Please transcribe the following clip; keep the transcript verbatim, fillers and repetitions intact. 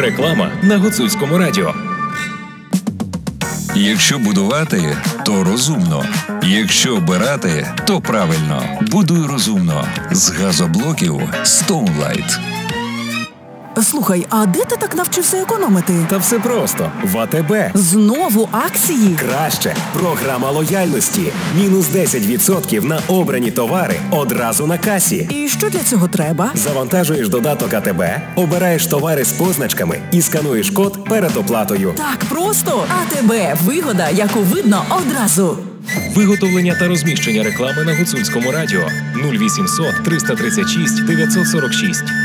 Реклама на Гуцульському радіо. Якщо будувати, то розумно. Якщо обирати, то правильно. Будуй розумно. З газоблоків Stoneline. Слухай, а де ти так навчився економити? Та все просто. В АТБ. Знову акції? Краще. Програма лояльності. Мінус десять відсотків на обрані товари одразу на касі. І що для цього треба? Завантажуєш додаток АТБ, обираєш товари з позначками і скануєш код перед оплатою. Так просто. АТБ. Вигода, яку видно одразу. Виготовлення та розміщення реклами на Гуцульському радіо нуль вісімсот триста тридцять шість дев'ятсот сорок шість.